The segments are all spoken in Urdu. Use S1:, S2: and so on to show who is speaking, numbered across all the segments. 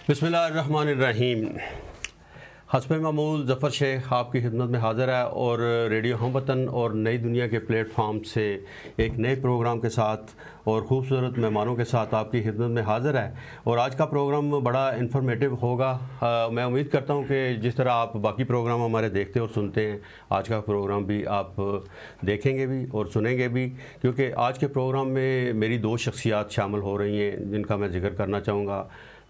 S1: بسم اللہ الرحمن الرحیم۔ حسب معمول ظفر شیخ آپ کی خدمت میں حاضر ہے اور ریڈیو ہم وطن اور نئی دنیا کے پلیٹ فارم سے ایک نئے پروگرام کے ساتھ اور خوبصورت مہمانوں کے ساتھ آپ کی خدمت میں حاضر ہے۔ اور آج کا پروگرام بڑا انفارمیٹیو ہوگا۔ میں امید کرتا ہوں کہ جس طرح آپ باقی پروگرام ہمارے دیکھتے اور سنتے ہیں، آج کا پروگرام بھی آپ دیکھیں گے بھی اور سنیں گے بھی، کیونکہ آج کے پروگرام میں میری دو شخصیات شامل ہو رہی ہیں جن کا میں ذکر کرنا چاہوں گا۔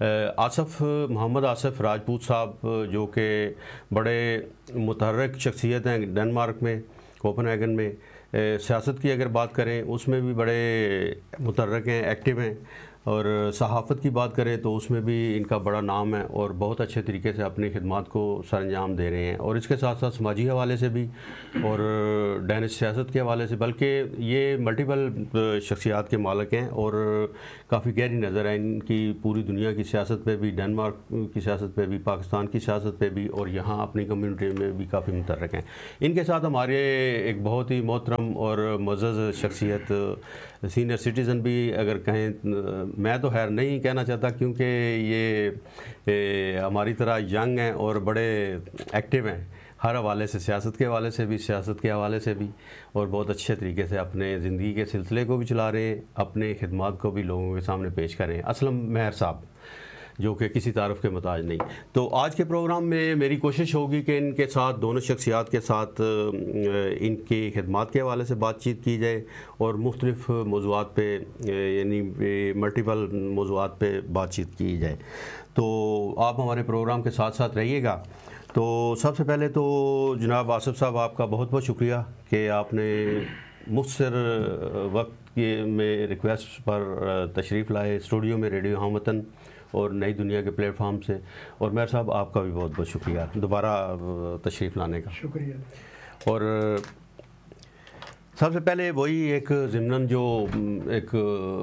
S1: محمد آصف راجپوت صاحب، جو کہ بڑے متحرک شخصیت ہیں ڈنمارک میں، کوپن ہیگن میں۔ سیاست کی اگر بات کریں اس میں بھی بڑے متحرک ہیں، ایکٹیو ہیں، اور صحافت کی بات کریں تو اس میں بھی ان کا بڑا نام ہے اور بہت اچھے طریقے سے اپنی خدمات کو سر انجام دے رہے ہیں، اور اس کے ساتھ ساتھ سماجی حوالے سے بھی اور ڈینش سیاست کے حوالے سے، بلکہ یہ ملٹیپل شخصیات کے مالک ہیں اور کافی گہری نظر ہے ان کی پوری دنیا کی سیاست پہ بھی، ڈنمارک کی سیاست پہ بھی، پاکستان کی سیاست پہ بھی، اور یہاں اپنی کمیونٹی میں بھی کافی متحرک ہیں۔ ان کے ساتھ ہمارے ایک بہت ہی محترم اور معزز شخصیت، سینئر سٹیزن بھی اگر کہیں، میں تو خیر نہیں کہنا چاہتا کیونکہ یہ ہماری طرح ینگ ہیں اور بڑے ایکٹیو ہیں ہر حوالے سے، سیاست کے حوالے سے بھی، سیاست کے حوالے سے بھی، اور بہت اچھے طریقے سے اپنے زندگی کے سلسلے کو بھی چلا رہے ہیں، اپنے خدمات کو بھی لوگوں کے سامنے پیش کر رہے ہیں۔ اسلم مہر صاحب، جو کہ کسی تعارف کے محتاج نہیں۔ تو آج کے پروگرام میں میری کوشش ہوگی کہ ان کے ساتھ، دونوں شخصیات کے ساتھ، ان کی خدمات کے حوالے سے بات چیت کی جائے اور مختلف موضوعات پہ، یعنی ملٹیپل موضوعات پہ بات چیت کی جائے۔ تو آپ ہمارے پروگرام کے ساتھ ساتھ رہیے گا۔ تو سب سے پہلے تو جناب آصف صاحب، آپ کا بہت بہت شکریہ کہ آپ نے مختصر وقت میں ریکویسٹ پر تشریف لائے اسٹوڈیو میں ریڈیو ہم وطن اور نئی دنیا کے پلیٹ فارم سے، اور مہر صاحب آپ کا بھی بہت بہت شکریہ دوبارہ تشریف لانے کا۔
S2: شکریہ۔
S1: اور سب سے پہلے وہی ایک ضمناً جو ایک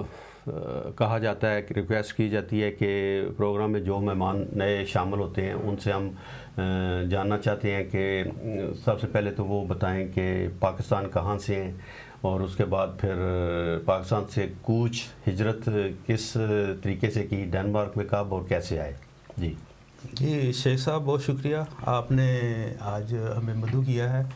S1: کہا جاتا ہے کہ ریکویسٹ کی جاتی ہے کہ پروگرام میں جو مہمان نئے شامل ہوتے ہیں ان سے ہم جاننا چاہتے ہیں کہ سب سے پہلے تو وہ بتائیں کہ پاکستان کہاں سے ہیں، اور اس کے بعد پھر پاکستان سے کوچ، ہجرت کس طریقے سے کی، ڈنمارک میں کب اور کیسے آئے۔
S2: جی شیخ صاحب، بہت شکریہ، آپ نے آج ہمیں مدعو کیا ہے،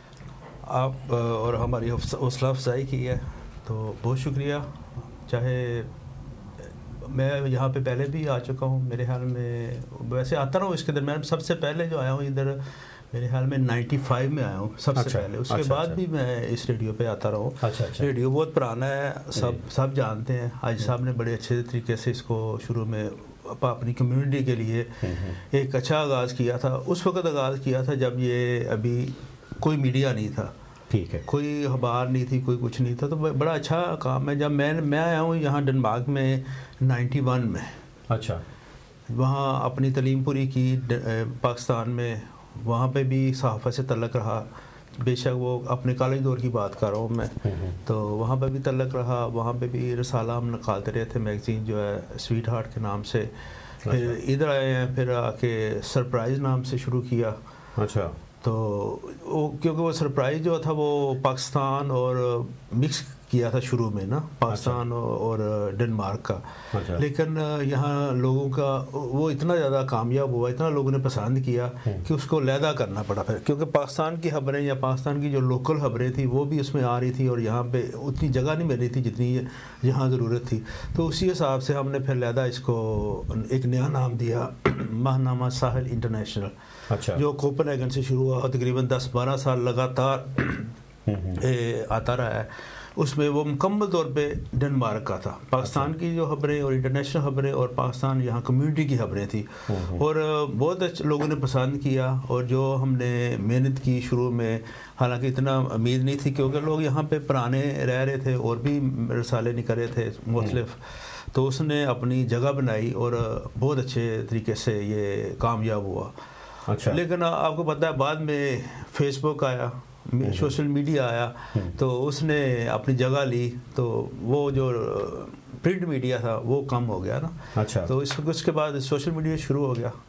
S2: آپ اور ہماری حوصلہ افزائی کی ہے، تو بہت شکریہ۔ چاہے میں یہاں پہ پہلے بھی آ چکا ہوں، میرے خیال میں ویسے آتا رہا ہوں، اس کے درمیان سب سے پہلے جو آیا ہوں ادھر میرے خیال میں 95 میں آیا ہوں سب سے پہلے، اس کے بعد بھی میں اس ریڈیو پہ آتا رہا ہوں۔ ریڈیو بہت پرانا ہے، سب جانتے ہیں، حاج صاحب نے بڑے اچھے طریقے سے اس کو شروع میں اپنی کمیونٹی کے لیے ایک اچھا آغاز کیا تھا۔ اس وقت آغاز کیا تھا جب یہ ابھی کوئی میڈیا نہیں تھا،
S1: ٹھیک ہے،
S2: کوئی اخبار نہیں تھی، کوئی کچھ نہیں تھا، تو بڑا اچھا کام ہے۔ جب میں آیا ہوں یہاں ڈنمارک میں 91 میں،
S1: اچھا،
S2: وہاں اپنی تعلیم پوری کی پاکستان میں، وہاں پہ بھی صحافت سے تعلق رہا، بے شک وہ اپنے کالج دور کی بات کر رہا ہوں میں، تو وہاں پہ بھی تعلق رہا، وہاں پہ بھی رسالہ ہم نکالتے رہے تھے، میگزین جو ہے سویٹ ہارٹ کے نام سے۔ پھر ادھر آئے ہیں، پھر آ کے سرپرائز نام سے شروع کیا۔
S1: اچھا،
S2: تو کیونکہ وہ سرپرائز جو تھا وہ پاکستان اور مکس کیا تھا شروع میں نا، پاکستان اور ڈنمارک کا، لیکن یہاں لوگوں کا وہ اتنا زیادہ کامیاب ہوا، اتنا لوگوں نے پسند کیا کہ اس کو علیحدہ کرنا پڑا پھر، کیونکہ پاکستان کی خبریں یا پاکستان کی جو لوکل خبریں تھیں وہ بھی اس میں آ رہی تھی، اور یہاں پہ اتنی جگہ نہیں مل رہی تھی جتنی یہاں ضرورت تھی، تو اسی حساب سے ہم نے پھر علیحدہ اس کو ایک نیا نام دیا، ماہنامہ ساحل انٹرنیشنل، جو کوپن ہیگن سے شروع ہوا، تقریباً 10-12 سال لگاتار آتا رہا ہے۔ اس میں وہ مکمل طور پہ ڈنمارک کا تھا، پاکستان کی جو خبریں اور انٹرنیشنل خبریں اور پاکستان یہاں کمیونٹی کی خبریں تھیں، اور بہت اچھے لوگوں نے پسند کیا، اور جو ہم نے محنت کی شروع میں، حالانکہ اتنا امید نہیں تھی کیونکہ لوگ یہاں پہ پرانے رہ رہے تھے اور بھی رسالے نکل رہے تھے مختلف، تو اس نے اپنی جگہ بنائی اور بہت اچھے طریقے سے یہ کامیاب ہوا۔ لیکن آپ کو پتہ ہے بعد میں فیس بک آیا، سوشل میڈیا آیا، تو اس نے اپنی جگہ لی، تو وہ جو پرنٹ میڈیا تھا وہ کم ہو گیا نا، تو اس کے بعد سوشل میڈیا شروع ہو گیا،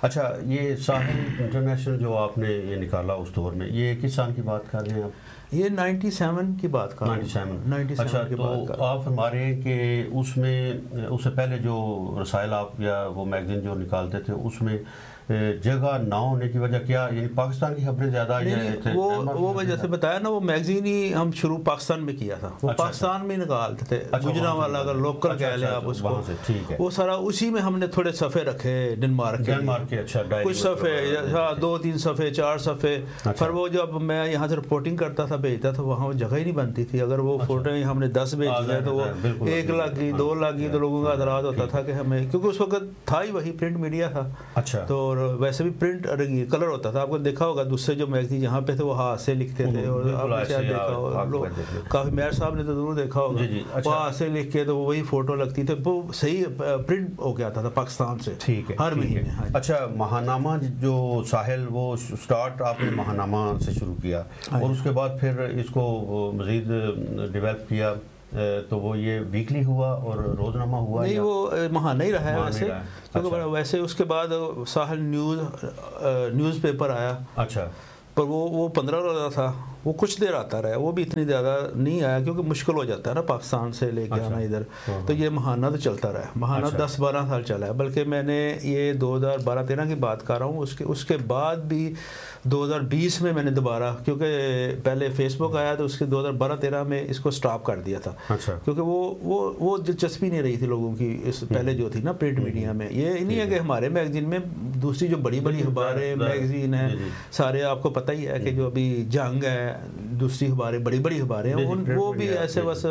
S1: اچھا یہ ساحل انٹرنیشنل جو آپ نے یہ نکالا اس دور میں، یہ کس سال کی بات کر رہے ہیں آپ؟
S2: یہ 97 کی بات کر رہے ہیں.
S1: 97. اچھا تو آپ فرما رہے ہیں کہ اس میں اس سے پہلے جو رسائل آپ یا وہ میگزین جو نکالتے تھے اس میں جگہ نہ ہونے کی وجہ کیا، یعنی پاکستان کی خبریں زیادہ
S2: وہ میں جیسے بتایا نا، وہ میگزین ہی ہم شروع پاکستان میں کیا تھا، وہ پاکستان میں نکالتے تھے. گجرانوالہ اگر لوکل کہہ لیں آپ اس کو، وہ سارا اسی میں ہم نے تھوڑے صفحے رکھے ڈنمارک کے.
S1: اچھا
S2: کچھ صفحے 2-3 صفحے 4 صفحے. پر وہ جب میں یہاں سے رپورٹنگ کرتا تھا بھیجتا تھا، وہاں وہ جگہ ہی نہیں بنتی تھی. اگر وہ فوٹو ہم نے 10 بھیجی ہیں تو وہ 1 لگی 2 لگی تو لوگوں کا اعتراض ہوتا تھا کہ ہمیں، کیونکہ اس وقت تھا ہی وہی پرنٹ میڈیا تھا.
S1: اچھا تو
S2: ویسے بھی پرنٹ کلر ہوتا تھا. آپ کو دیکھا ہوگا دوسرے جو میگزین یہاں پہ تھے وہ ہاتھ سے لکھتے تھے، اور آپ نے شاید دیکھا ہوگا، کافی میر صاحب نے تو ضرور دیکھا ہوگا، وہ ہاتھ سے لکھ کے تو وہی فوٹو لگتی تھی. وہ صحیح پرنٹ ہو گیا تھا پاکستان سے ہر مہینے.
S1: اچھا ماہنامہ جو ساحل وہ سٹارٹ آپ نے ماہنامہ سے شروع کیا اور اس کے بعد پھر اس کو مزید ڈیولپ کیا، تو وہ یہ ویکلی ہوا اور روزنامہ ہوا؟
S2: نہیں وہ ماہانہ ہی رہا ہے ویسے، کیونکہ ویسے اس کے بعد ساحل نیوز پیپر آیا.
S1: اچھا
S2: پر وہ 15 روزہ تھا، وہ کچھ دیر آتا رہا، وہ بھی اتنی زیادہ نہیں آیا کیونکہ مشکل ہو جاتا ہے نا پاکستان سے لے کے آنا ادھر. تو یہ ماہانہ تو چلتا رہا، ماہانہ 10-12 سال چلا ہے. بلکہ میں نے یہ 2012-13 کی بات کر رہا ہوں، اس کے بعد بھی 2020 میں نے دوبارہ، کیونکہ پہلے فیس بک آیا تو اس کے 2012-13 میں اس کو سٹاپ کر دیا تھا. کیونکہ وہ دلچسپی نہیں رہی تھی لوگوں کی اس پہلے جو تھی نا پرنٹ میڈیا میں. یہ نہیں ہے کہ ہمارے میگزین میں دوسری جو بڑی بڑی اخباریں میگزین ہیں سارے آپ کو پتہ ہی ہے کہ جو ابھی جنگ ہے، دوسری اخباریں بڑی بڑی اخباریں ہیں، وہ بھی ایسے بس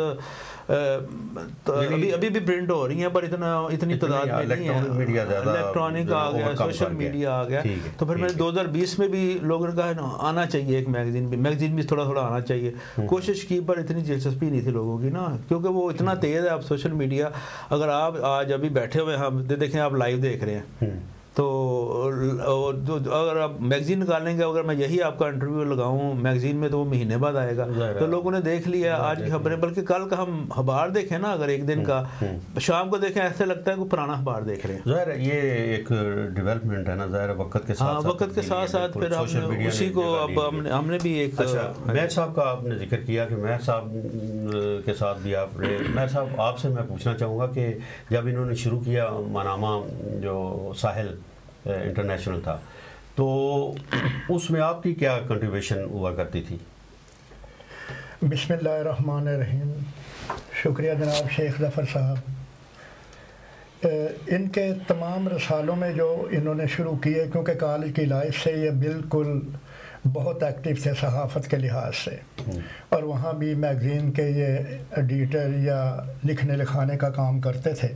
S2: ابھی بھی پرنٹ ہو رہی ہیں، پر اتنی تعداد میں نہیں ہے. الیکٹرانک آ گیا، سوشل میڈیا آ گیا. تو پھر میں 2020 میں بھی لوگوں نے کہا آنا چاہیے ایک میگزین بھی تھوڑا تھوڑا آنا چاہیے. کوشش کی پر اتنی دلچسپی نہیں تھی لوگوں کی نا، کیونکہ وہ اتنا تیز ہے اب سوشل میڈیا. اگر آپ آج ابھی بیٹھے ہوئے ہم دیکھیں، آپ لائیو دیکھ رہے ہیں، تو اگر آپ میگزین نکالیں گے، اگر میں یہی آپ کا انٹرویو لگاؤں میگزین میں تو وہ مہینے بعد آئے گا. تو لوگوں نے دیکھ لیا آج کی خبریں، بلکہ کل کا ہم اخبار دیکھیں نا، اگر ایک دن کا شام کو دیکھیں ایسے لگتا ہے کہ پرانا اخبار دیکھ رہے ہیں.
S1: ظاہر یہ ایک ڈیولپمنٹ ہے نا، ظاہر وقت کے ساتھ
S2: وقت کے ساتھ ساتھ پھر ہم نے اسی کو اب ہم نے بھی ایک.
S1: اچھا مہر صاحب کا آپ نے ذکر کیا کہ مہر صاحب کے ساتھ بھی آپ نے، مہر صاحب آپ سے میں پوچھنا چاہوں گا کہ جب انہوں نے شروع کیا ماہنامہ جو ساحل انٹرنیشنل تھا، تو اس میں آپ کی کیا کنٹریبیوشن ہوا کرتی تھی؟
S3: بسم اللہ الرحمن الرحیم. شکریہ جناب شیخ ظفر صاحب. ان کے تمام رسالوں میں جو انہوں نے شروع کیے، کیونکہ کالج کی لائف سے یہ بالکل بہت ایکٹیو تھے صحافت کے لحاظ سے، اور وہاں بھی میگزین کے یہ ایڈیٹر یا لکھنے لکھانے کا کام کرتے تھے.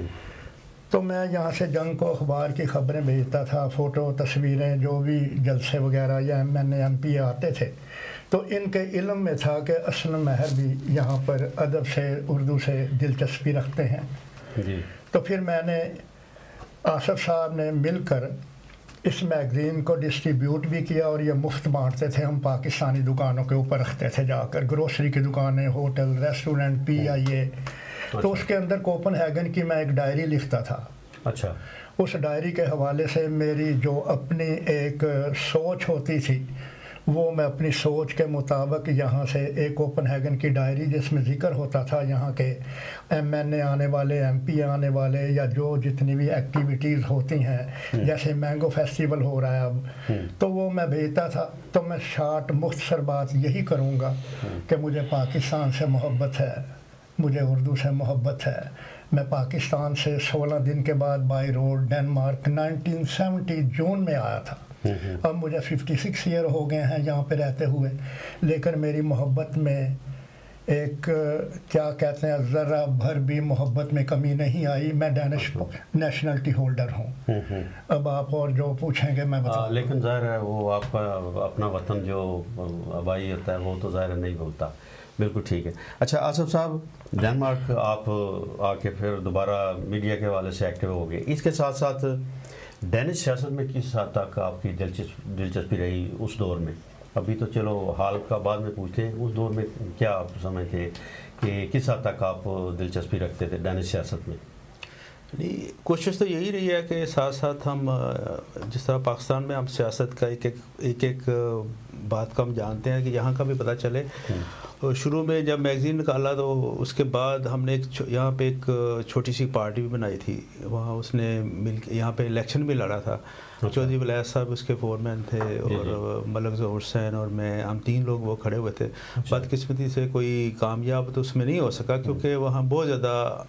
S3: تو میں یہاں سے جنگ کو اخبار کی خبریں بھیجتا تھا، فوٹو تصویریں، جو بھی جلسے وغیرہ یا MNA آتے تھے. تو ان کے علم میں تھا کہ اسلم مہر بھی یہاں پر ادب سے، اردو سے دلچسپی رکھتے ہیں. تو پھر میں نے آصف صاحب نے مل کر اس میگزین کو ڈسٹریبیوٹ بھی کیا، اور یہ مفت بانٹتے تھے. ہم پاکستانی دکانوں کے اوپر رکھتے تھے جا کر، گروسری کی دکانیں، ہوٹل، ریسٹورنٹ، PIA. تو اس کے اندر کوپن ہیگن کی میں ایک ڈائری لکھتا تھا.
S1: اچھا
S3: اس ڈائری کے حوالے سے میری جو اپنی ایک سوچ ہوتی تھی، وہ میں اپنی سوچ کے مطابق یہاں سے ایک کوپن ہیگن کی ڈائری جس میں ذکر ہوتا تھا یہاں کے MNA آنے والے، MP آنے والے، یا جو جتنی بھی ایکٹیویٹیز ہوتی ہیں، جیسے مینگو فیسٹیول ہو رہا ہے اب، تو وہ میں بھیجتا تھا. تو میں شارٹ مختصر بات یہی کروں گا کہ مجھے پاکستان سے محبت ہے، مجھے اردو سے محبت ہے. میں پاکستان سے 16 دن کے بعد بائی روڈ ڈنمارک 1970 جون میں آیا تھا. اب مجھے 56 ایئر ہو گئے ہیں یہاں پہ رہتے ہوئے، لیکن میری محبت میں ایک کیا کہتے ہیں ذرہ بھر بھی محبت میں کمی نہیں آئی. میں ڈینش نیشنلٹی ہولڈر ہوں. اب آپ اور جو پوچھیں گے میں بتاؤں.
S1: لیکن ظاہر ہے وہ آپ کا اپنا وطن جو آبائی ہوتا ہے وہ تو ظاہر نہیں بولتا. بالکل ٹھیک ہے. اچھا آصف صاحب، ڈنمارک آپ آ کے پھر دوبارہ میڈیا کے حوالے سے ایکٹیو ہو گئے. اس کے ساتھ ساتھ ڈینش سیاست میں کس حد تک آپ کی دلچسپی رہی اس دور میں؟ ابھی تو چلو حال کا بعد میں پوچھتے ہیں، اس دور میں کیا آپ سمجھتے کہ کس حد تک آپ دلچسپی رکھتے تھے ڈینش سیاست میں؟
S2: نہیں کوشش تو یہی رہی ہے کہ ساتھ ساتھ ہم جس طرح پاکستان میں ہم سیاست کا ایک بات کو ہم جانتے ہیں کہ یہاں کا بھی پتہ چلے. شروع میں جب میگزین نکالا تو اس کے بعد ہم نے یہاں پہ ایک چھوٹی سی پارٹی بھی بنائی تھی. وہاں اس نے مل کے یہاں پہ الیکشن بھی لڑا تھا. چودھری ولیت صاحب اس کے فورمین تھے اور ملک ظہور حسین اور میں, ہم 3 لوگ وہ کھڑے ہوئے تھے. بدقسمتی سے کوئی کامیاب تو اس میں نہیں ہو سکا کیونکہ وہاں بہت زیادہ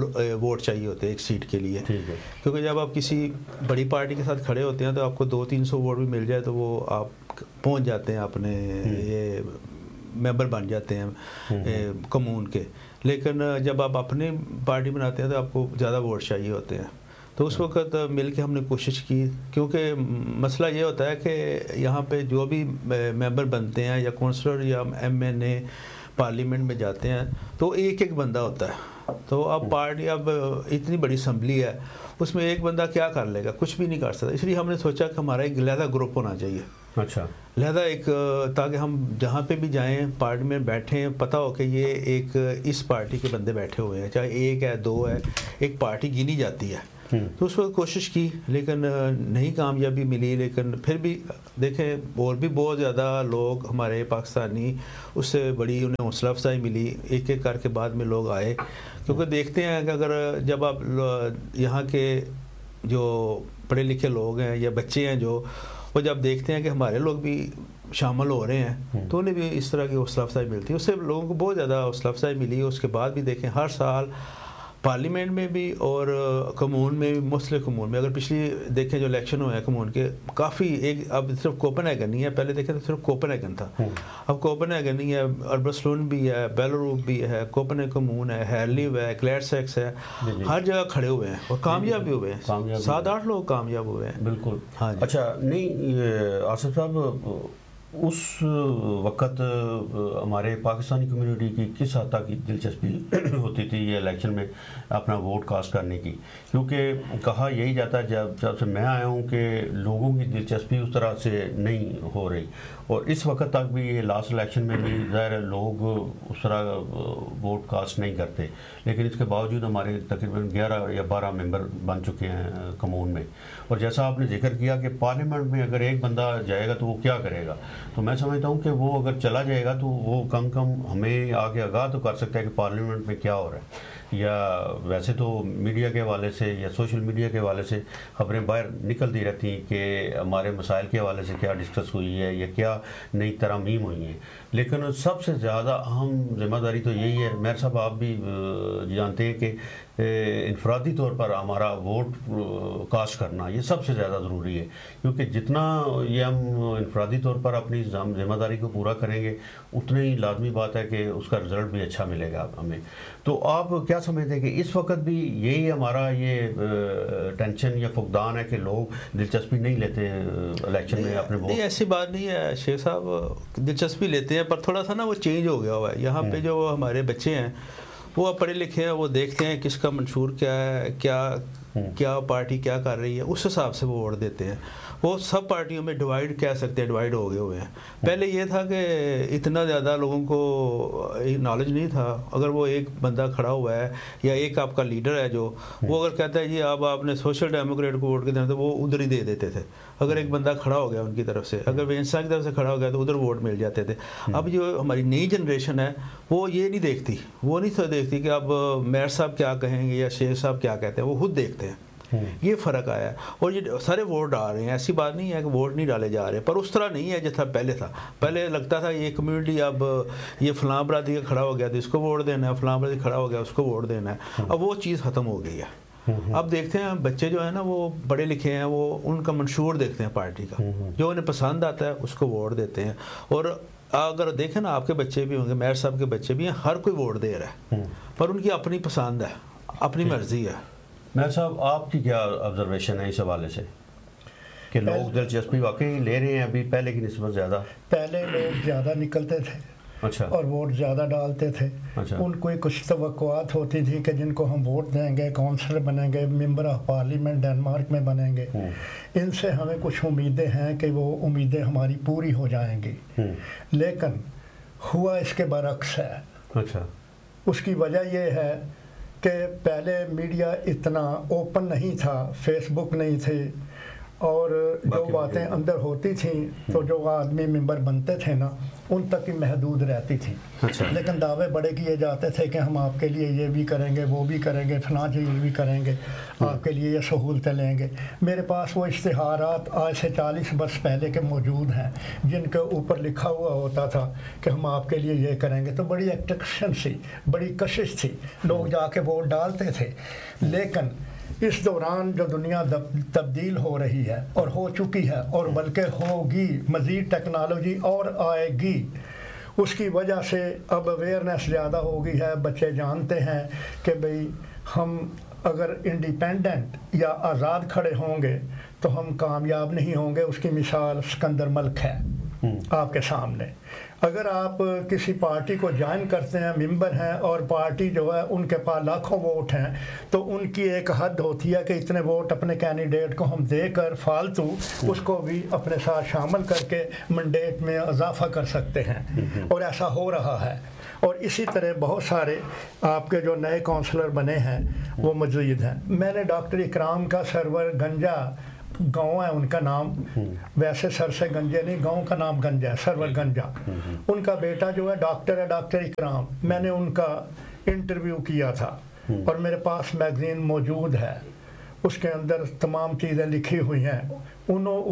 S2: ووٹ چاہیے ہوتے ہیں ایک سیٹ کے لیے. کیونکہ جب آپ کسی بڑی پارٹی کے ساتھ کھڑے ہوتے ہیں تو آپ کو 200-300 ووٹ بھی مل جائے تو وہ آپ پہنچ جاتے ہیں اپنے یہ ممبر بن جاتے ہیں کمون کے. لیکن جب آپ اپنی پارٹی بناتے ہیں تو آپ کو زیادہ ووٹ چاہیے ہوتے ہیں. تو اس وقت مل کے ہم نے کوشش کی, کیونکہ مسئلہ یہ ہوتا ہے کہ یہاں پہ جو بھی ممبر بنتے ہیں یا کونسلر یا MNA پارلیمنٹ میں جاتے ہیں تو ایک بندہ ہوتا ہے. تو اب پارٹی اب اتنی بڑی اسمبلی ہے, اس میں ایک بندہ کیا کر لے گا, کچھ بھی نہیں کر سکتا. اس لیے ہم نے سوچا کہ ہمارا ایک علیحدہ گروپ ہونا چاہیے.
S1: اچھا,
S2: لہذا ایک تاکہ ہم جہاں پہ بھی جائیں پارٹی میں بیٹھیں پتہ ہو کہ یہ ایک اس پارٹی کے بندے بیٹھے ہوئے ہیں, چاہے 1 ہے 2 ہے, ایک پارٹی گنی جاتی ہے. تو اس وقت کوشش کی لیکن نہیں کامیابی ملی. لیکن پھر بھی دیکھیں اور بھی بہت زیادہ لوگ ہمارے پاکستانی اس سے بڑی انہیں حوصلہ افزائی ملی. ایک کر کے بعد میں لوگ آئے, کیونکہ دیکھتے ہیں کہ اگر جب آپ یہاں کے جو پڑھے لکھے لوگ ہیں یا بچے ہیں جو وہ جب دیکھتے ہیں کہ ہمارے لوگ بھی شامل ہو رہے ہیں تو انہیں بھی اس طرح کی حوصلہ افزائی ملتی ہے. اس سے لوگوں کو بہت زیادہ حوصلہ افزائی ملی. اس کے بعد بھی دیکھیں ہر سال پارلیمنٹ میں بھی اور کمون میں بھی, مختلف کمون میں اگر پچھلی دیکھیں جو الیکشن ہوئے ہیں کمون کے کافی, ایک اب صرف کوپن ہیگن نہیں ہے, پہلے دیکھیں تو صرف کوپن ہیگن تھا, اب کوپن ہیگن نہیں ہے, اربسلون بھی ہے, بیلروپ بھی ہے, کوپن کمون ہے, ہیرلیو ہے, کلیئر سیکس ہے, ہر جگہ کھڑے ہوئے ہیں اور کامیاب بھی ہوئے ہیں. 7-8 لوگ کامیاب ہوئے ہیں.
S1: بالکل.
S2: ہاں جی.
S1: اچھا, نہیں آصف صاحب اس وقت ہمارے پاکستانی کمیونٹی کی کس حد تک دلچسپی ہوتی تھی یہ الیکشن میں اپنا ووٹ کاسٹ کرنے کی؟ کیونکہ کہا یہی جاتا ہے جب سے میں آیا ہوں کہ لوگوں کی دلچسپی اس طرح سے نہیں ہو رہی, اور اس وقت تک بھی یہ لاسٹ الیکشن میں بھی ظاہر لوگ اس طرح ووٹ کاسٹ نہیں کرتے. لیکن اس کے باوجود ہمارے تقریباً 11 یا 12 ممبر بن چکے ہیں کمون میں. اور جیسا آپ نے ذکر کیا کہ پارلیمنٹ میں اگر ایک بندہ جائے گا تو وہ کیا کرے گا, تو میں سمجھتا ہوں کہ وہ اگر چلا جائے گا تو وہ کم ہمیں آگے آگاہ تو کر سکتا ہے کہ پارلیمنٹ میں کیا ہو رہا ہے. یا ویسے تو میڈیا کے حوالے سے یا سوشل میڈیا کے حوالے سے خبریں باہر نکلتی رہتی ہیں کہ ہمارے مسائل کے حوالے سے کیا ڈسکس ہوئی ہے یا کیا نئی ترامیم ہوئی ہیں. لیکن سب سے زیادہ اہم ذمہ داری تو یہی ہے, میر صاحب آپ بھی جانتے ہیں کہ انفرادی طور پر ہمارا ووٹ کاسٹ کرنا یہ سب سے زیادہ ضروری ہے, کیونکہ جتنا یہ ہم انفرادی طور پر اپنی ذمہ داری کو پورا کریں گے اتنا ہی لازمی بات ہے کہ اس کا رزلٹ بھی اچھا ملے گا ہمیں. تو آپ کیا سمجھتے ہیں کہ اس وقت بھی یہی ہمارا یہ ٹینشن یا فقدان ہے کہ لوگ دلچسپی نہیں لیتے الیکشن میں اپنے ووٹ؟
S2: نہیں, ایسی بات نہیں ہے شیخ صاحب, دلچسپی لیتے ہیں پر تھوڑا سا نا وہ چینج ہو گیا ہوا ہے. یہاں پہ جو ہمارے بچے ہیں وہ پڑھے لکھے ہیں, وہ دیکھتے ہیں کس کا منشور کیا ہے, کیا پارٹی کیا کر رہی ہے, اس حساب سے وہ ووٹ دیتے ہیں. وہ سب پارٹیوں میں ڈیوائڈ کہہ سکتے ہیں, ڈیوائڈ ہو گئے ہوئے ہیں. پہلے یہ تھا کہ اتنا زیادہ لوگوں کو نالج نہیں تھا. اگر وہ ایک بندہ کھڑا ہوا ہے یا ایک آپ کا لیڈر ہے جو وہ اگر کہتا ہے جی اب آپ نے سوشل ڈیموکریٹ کو ووٹ کے دینا تو وہ ادھر ہی دے دیتے تھے. اگر ایک بندہ کھڑا ہو گیا ان کی طرف سے, اگر وینسا کی طرف سے کھڑا ہو گیا تو ادھر ووٹ مل جاتے تھے. اب جو ہماری نئی جنریشن ہے وہ یہ نہیں دیکھتی, وہ نہیں دیکھتی کہ اب میئر صاحب کیا کہیں گے یا شیخ صاحب کیا کہتے ہیں, وہ خود دیکھتے ہیں. یہ فرق آیا ہے. اور یہ سارے ووٹ ڈال رہے ہیں, ایسی بات نہیں ہے کہ ووٹ نہیں ڈالے جا رہے, پر اس طرح نہیں ہے جیسا پہلے تھا. پہلے لگتا تھا یہ کمیونٹی اب یہ فلاں برادری کا کھڑا ہو گیا تو اس کو ووٹ دینا ہے, فلاں برادری کھڑا ہو گیا اس کو ووٹ دینا ہے. اب وہ چیز ختم ہو گئی ہے. اب دیکھتے ہیں بچے جو ہیں نا وہ پڑھے لکھے ہیں, وہ ان کا منشور دیکھتے ہیں پارٹی کا, جو انہیں پسند آتا ہے اس کو ووٹ دیتے ہیں. اور اگر دیکھیں نا آپ کے بچے بھی ہوں گے, میئر صاحب کے بچے بھی ہیں, ہر کوئی ووٹ دے رہا ہے پر ان کی اپنی پسند ہے, اپنی مرضی ہے.
S1: میئر صاحب آپ کی کیا آبزرویشن ہے اس حوالے سے کہ لوگ دلچسپی واقعی لے رہے ہیں ابھی پہلے کی نسبت زیادہ؟
S3: پہلے لوگ زیادہ نکلتے تھے
S1: اچھا, اور
S3: ووٹ زیادہ ڈالتے تھے.
S1: اچھا,
S3: ان کو کچھ توقعات ہوتی تھی کہ جن کو ہم ووٹ دیں گے کونسلر بنیں گے, ممبر آف پارلیمنٹ ڈنمارک میں بنیں گے, ان سے ہمیں کچھ امیدیں ہیں کہ وہ امیدیں ہماری پوری ہو جائیں گی. لیکن ہوا اس کے برعکس ہے.
S1: اچھا,
S3: اس کی وجہ یہ ہے کہ پہلے میڈیا اتنا اوپن نہیں تھا، فیس بک نہیں تھے، اور جو باتیں اندر ہوتی تھیں تو جو آدمی ممبر بنتے تھے نا ان تک ہی محدود رہتی تھی. لیکن دعوے بڑے کیے جاتے تھے کہ ہم آپ کے لیے یہ بھی کریں گے، وہ بھی کریں گے، فلاں چیز بھی کریں گے، آپ کے لیے یہ سہولتیں لیں گے. میرے پاس وہ اشتہارات آج سے 40 برس پہلے کے موجود ہیں جن کے اوپر لکھا ہوا ہوتا تھا کہ ہم آپ کے لیے یہ کریں گے. تو بڑی ایکٹیکشن سی، بڑی کشش تھی، لوگ جا کے ووٹ ڈالتے تھے. لیکن اس دوران جو دنیا تبدیل ہو رہی ہے اور ہو چکی ہے اور بلکہ ہوگی، مزید ٹیکنالوجی اور آئے گی، اس کی وجہ سے اب اویئرنیس زیادہ ہو گئی ہے. بچے جانتے ہیں کہ بھئی ہم اگر انڈیپینڈنٹ یا آزاد کھڑے ہوں گے تو ہم کامیاب نہیں ہوں گے. اس کی مثال سکندر ملک ہے آپ کے سامنے. اگر آپ کسی پارٹی کو جوائن کرتے ہیں، ممبر ہیں، اور پارٹی جو ہے ان کے پاس لاکھوں ووٹ ہیں تو ان کی ایک حد ہوتی ہے کہ اتنے ووٹ اپنے کینڈیڈیٹ کو ہم دے کر فالتو اس کو بھی اپنے ساتھ شامل کر کے منڈیٹ میں اضافہ کر سکتے ہیں، اور ایسا ہو رہا ہے. اور اسی طرح بہت سارے آپ کے جو نئے کونسلر بنے ہیں وہ مزید ہیں. میں نے ڈاکٹر اکرام کا سرور گنجا گاؤں ہے ان کا نام، ویسے سر سے گنجے نہیں، گاؤں کا نام گنجا ہے، سرور گنجا. ان کا بیٹا جو ہے ڈاکٹر اکرام، میں نے ان کا انٹرویو کیا تھا اور میرے پاس میگزین موجود ہے، اس کے اندر تمام چیزیں لکھی ہوئی ہیں.